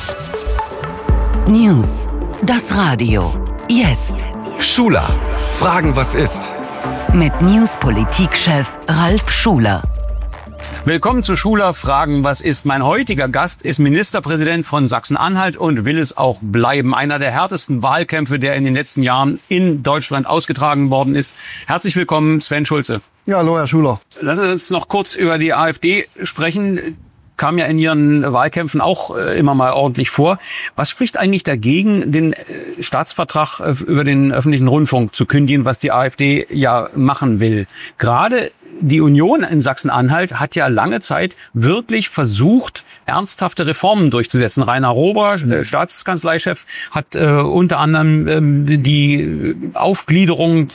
News. Das Radio. Jetzt. Schuler. Fragen, was ist? Mit News-Politik-Chef Ralf Schuler. Willkommen zu Schuler Fragen, was ist? Mein heutiger Gast ist Ministerpräsident von Sachsen-Anhalt und will es auch bleiben. Einer der härtesten Wahlkämpfe, der in den letzten Jahren in Deutschland ausgetragen worden ist. Herzlich willkommen, Sven Schulze. Ja, hallo, Herr Schuler. Lassen Sie uns noch kurz über die AfD sprechen. Kam ja in Ihren Wahlkämpfen auch immer mal ordentlich vor. Was spricht eigentlich dagegen, den Staatsvertrag über den öffentlichen Rundfunk zu kündigen, was die AfD ja machen will? Gerade die Union in Sachsen-Anhalt hat ja lange Zeit wirklich versucht, ernsthafte Reformen durchzusetzen. Rainer Rober, Staatskanzleichef, hat unter anderem die Aufgliederung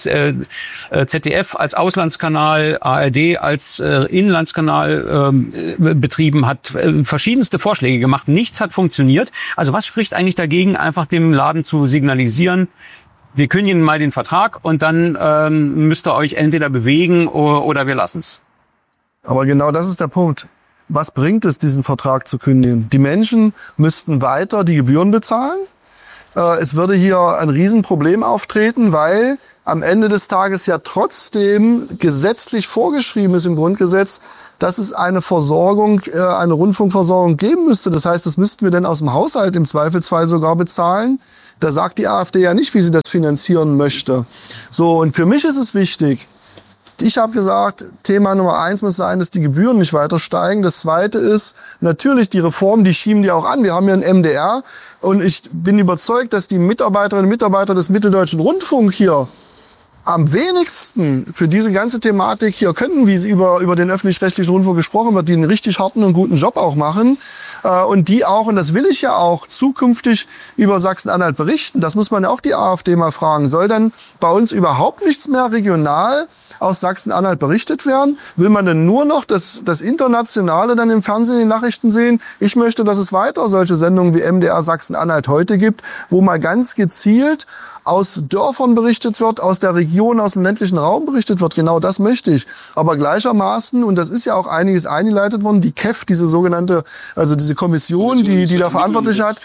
ZDF als Auslandskanal, ARD als Inlandskanal betrieben, hat verschiedenste Vorschläge gemacht. Nichts hat funktioniert. Also was spricht eigentlich dagegen, einfach dem Laden zu signalisieren, wir kündigen mal den Vertrag und dann müsst ihr euch entweder bewegen oder wir lassen's. Aber genau das ist der Punkt. Was bringt es, diesen Vertrag zu kündigen? Die Menschen müssten weiter die Gebühren bezahlen. Es würde hier ein Riesenproblem auftreten, weil am Ende des Tages ja trotzdem gesetzlich vorgeschrieben ist im Grundgesetz, dass es eine Versorgung, eine Rundfunkversorgung geben müsste. Das heißt, das müssten wir dann aus dem Haushalt im Zweifelsfall sogar bezahlen. Da sagt die AfD ja nicht, wie sie das finanzieren möchte. So, und für mich ist es wichtig. Ich habe gesagt, Thema Nummer 1 muss sein, dass die Gebühren nicht weiter steigen. Das Zweite ist natürlich die Reform, die schieben die auch an. Wir haben ja ein MDR und ich bin überzeugt, dass die Mitarbeiterinnen und Mitarbeiter des Mitteldeutschen Rundfunk hier am wenigsten für diese ganze Thematik hier können, wie sie über den öffentlich-rechtlichen Rundfunk gesprochen wird, die einen richtig harten und guten Job auch machen und die auch, und das will ich ja auch, zukünftig über Sachsen-Anhalt berichten. Das muss man ja auch die AfD mal fragen. Soll dann bei uns überhaupt nichts mehr regional aus Sachsen-Anhalt berichtet werden? Will man denn nur noch das Internationale dann im Fernsehen in den Nachrichten sehen? Ich möchte, dass es weiter solche Sendungen wie MDR Sachsen-Anhalt heute gibt, wo mal ganz gezielt aus Dörfern berichtet wird, aus der Region, aus dem ländlichen Raum berichtet wird. Genau das möchte ich. Aber gleichermaßen, und das ist ja auch einiges eingeleitet worden, die KEF, diese sogenannte, also diese Kommission, die da verantwortlich hat,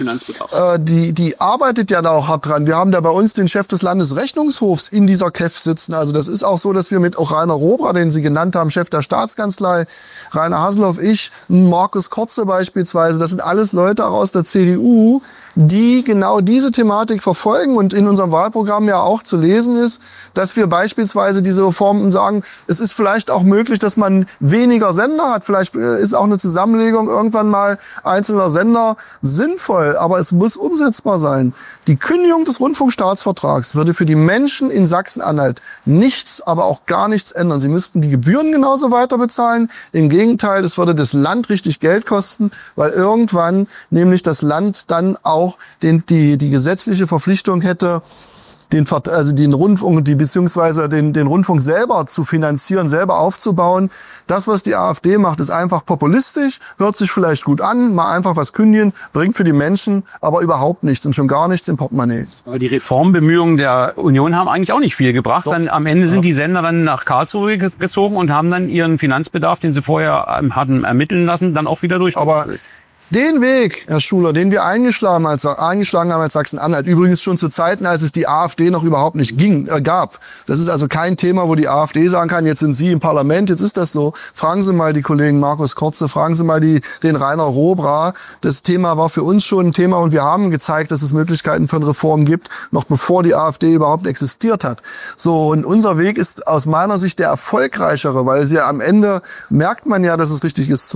die arbeitet ja da auch hart dran. Wir haben da bei uns den Chef des Landesrechnungshofs in dieser KEF sitzen. Also das ist auch so, dass wir mit auch Rainer Rober, den Sie genannt haben, Chef der Staatskanzlei, Rainer Haseloff, ich, Markus Korze beispielsweise, das sind alles Leute auch aus der CDU, die genau diese Thematik verfolgen und in unserem Wahlprogramm ja auch zu lesen ist, dass wir beispielsweise diese Reformen sagen, es ist vielleicht auch möglich, dass man weniger Sender hat. Vielleicht ist auch eine Zusammenlegung irgendwann mal einzelner Sender sinnvoll, aber es muss umsetzbar sein. Die Kündigung des Rundfunkstaatsvertrags würde für die Menschen in Sachsen-Anhalt nichts, aber auch gar nichts ändern. Sie müssten die Gebühren genauso weiter bezahlen. Im Gegenteil, es würde das Land richtig Geld kosten, weil irgendwann nämlich das Land dann auch die gesetzliche Verpflichtung hätte, den Rundfunk, beziehungsweise den Rundfunk selber zu finanzieren, selber aufzubauen. Das, was die AfD macht, ist einfach populistisch, hört sich vielleicht gut an, mal einfach was kündigen, bringt für die Menschen aber überhaupt nichts und schon gar nichts im Portemonnaie. Aber die Reformbemühungen der Union haben eigentlich auch nicht viel gebracht. Dann am Ende sind die Sender dann nach Karlsruhe gezogen und haben dann ihren Finanzbedarf, den sie vorher hatten ermitteln lassen, dann auch wieder durchgeführt. Den Weg, Herr Schuler, den wir eingeschlagen haben als Sachsen-Anhalt, übrigens schon zu Zeiten, als es die AfD noch überhaupt nicht gab. Das ist also kein Thema, wo die AfD sagen kann, jetzt sind Sie im Parlament, jetzt ist das so. Fragen Sie mal die Kollegen Markus Korze, fragen Sie mal den Rainer Robra. Das Thema war für uns schon ein Thema und wir haben gezeigt, dass es Möglichkeiten von Reformen gibt, noch bevor die AfD überhaupt existiert hat. So, und unser Weg ist aus meiner Sicht der erfolgreichere, weil sie am Ende merkt man ja, dass es richtig ist.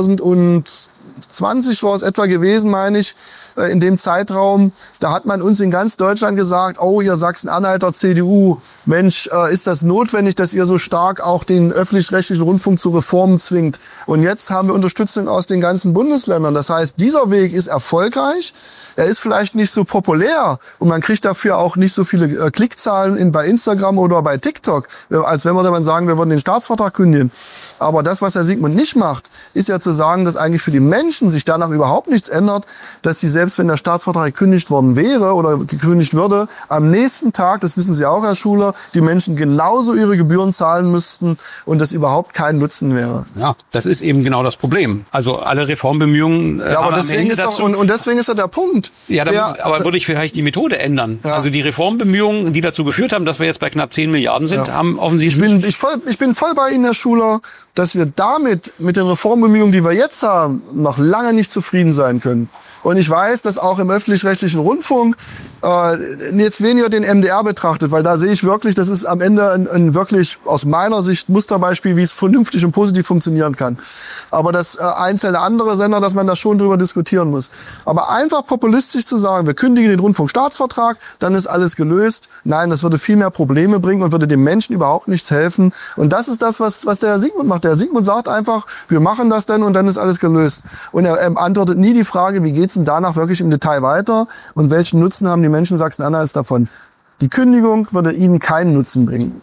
2020 war es etwa gewesen, meine ich, in dem Zeitraum, da hat man uns in ganz Deutschland gesagt, oh, ihr Sachsen-Anhalter CDU, Mensch, ist das notwendig, dass ihr so stark auch den öffentlich-rechtlichen Rundfunk zu Reformen zwingt? Und jetzt haben wir Unterstützung aus den ganzen Bundesländern. Das heißt, dieser Weg ist erfolgreich, er ist vielleicht nicht so populär und man kriegt dafür auch nicht so viele Klickzahlen bei Instagram oder bei TikTok, als wenn wir dann sagen, wir wollen den Staatsvertrag kündigen. Aber das, was Herr Siegmund nicht macht, ist ja zu sagen, dass eigentlich für die Menschen Menschen sich danach überhaupt nichts ändert, dass sie selbst, wenn der Staatsvertrag gekündigt worden wäre oder gekündigt würde, am nächsten Tag, das wissen Sie auch, Herr Schuler, die Menschen genauso ihre Gebühren zahlen müssten und das überhaupt kein Nutzen wäre. Ja, das ist eben genau das Problem. Also alle Reformbemühungen ja, aber deswegen ist doch, und deswegen ist ja der Punkt. Ja, aber würde ich vielleicht die Methode ändern. Ja. Also die Reformbemühungen, die dazu geführt haben, dass wir jetzt bei knapp 10 Milliarden sind, haben offensichtlich... Ich bin voll bei Ihnen, Herr Schuler, dass wir damit, mit den Reformbemühungen, die wir jetzt haben, noch lange nicht zufrieden sein können. Und ich weiß, dass auch im öffentlich-rechtlichen Rundfunk jetzt weniger den MDR betrachtet, weil da sehe ich wirklich, das ist am Ende ein wirklich aus meiner Sicht Musterbeispiel, wie es vernünftig und positiv funktionieren kann. Aber das einzelne andere Sender, dass man da schon drüber diskutieren muss. Aber einfach populistisch zu sagen, wir kündigen den Rundfunkstaatsvertrag, dann ist alles gelöst. Nein, das würde viel mehr Probleme bringen und würde dem Menschen überhaupt nichts helfen. Und das ist das, was der Herr Siegmund macht. Der Herr Siegmund sagt einfach, wir machen das dann und dann ist alles gelöst. Und er antwortet nie die Frage, wie geht's denn danach wirklich im Detail weiter und welchen Nutzen haben die Menschen Sachsen-Anhalts davon? Die Kündigung würde ihnen keinen Nutzen bringen.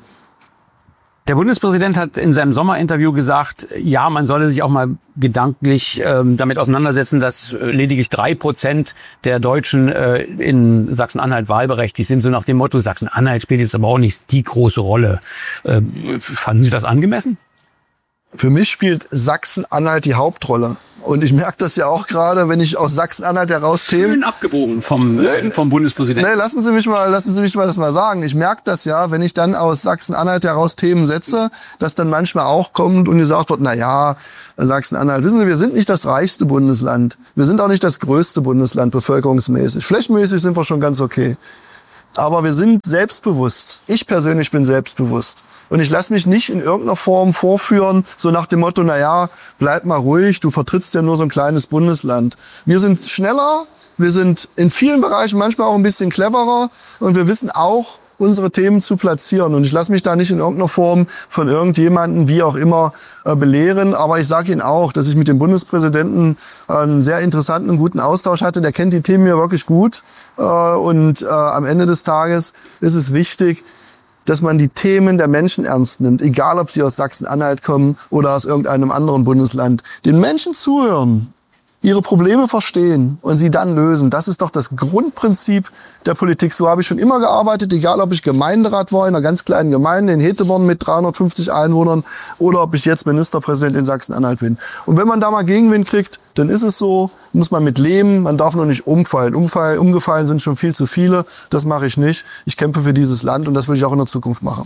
Der Bundespräsident hat in seinem Sommerinterview gesagt, ja, man solle sich auch mal gedanklich damit auseinandersetzen, dass lediglich 3% der Deutschen in Sachsen-Anhalt wahlberechtigt sind. So nach dem Motto, Sachsen-Anhalt spielt jetzt aber auch nicht die große Rolle. Fanden Sie das angemessen? Für mich spielt Sachsen-Anhalt die Hauptrolle. Und ich merke das ja auch gerade, wenn ich aus Sachsen-Anhalt heraus Themen... Schön abgebogen vom Bundespräsidenten. Nee, lassen Sie mich mal das mal sagen. Ich merke das ja, wenn ich dann aus Sachsen-Anhalt heraus Themen setze, dass dann manchmal auch kommt und gesagt wird, na ja, Sachsen-Anhalt, wissen Sie, wir sind nicht das reichste Bundesland. Wir sind auch nicht das größte Bundesland bevölkerungsmäßig. Flächenmäßig sind wir schon ganz okay. Aber wir sind selbstbewusst. Ich persönlich bin selbstbewusst. Und ich lasse mich nicht in irgendeiner Form vorführen, so nach dem Motto, na ja, bleib mal ruhig, du vertrittst ja nur so ein kleines Bundesland. Wir sind schneller, wir sind in vielen Bereichen manchmal auch ein bisschen cleverer und wir wissen auch, unsere Themen zu platzieren. Und ich lasse mich da nicht in irgendeiner Form von irgendjemandem, wie auch immer, belehren. Aber ich sage Ihnen auch, dass ich mit dem Bundespräsidenten einen sehr interessanten und guten Austausch hatte. Der kennt die Themen ja wirklich gut. Und am Ende des Tages ist es wichtig, dass man die Themen der Menschen ernst nimmt, egal ob sie aus Sachsen-Anhalt kommen oder aus irgendeinem anderen Bundesland. Den Menschen zuhören, ihre Probleme verstehen und sie dann lösen. Das ist doch das Grundprinzip der Politik. So habe ich schon immer gearbeitet, egal ob ich Gemeinderat war in einer ganz kleinen Gemeinde in Heteborn mit 350 Einwohnern oder ob ich jetzt Ministerpräsident in Sachsen-Anhalt bin. Und wenn man da mal Gegenwind kriegt, dann ist es so, muss man mit leben, man darf nur nicht umfallen. Umgefallen sind schon viel zu viele, das mache ich nicht. Ich kämpfe für dieses Land und das will ich auch in der Zukunft machen.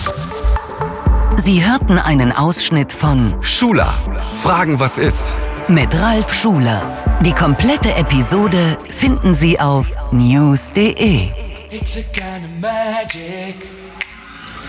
Sie hörten einen Ausschnitt von Schuler. Fragen, was ist? Mit Ralf Schuler. Die komplette Episode finden Sie auf news.de. It's a kind of magic.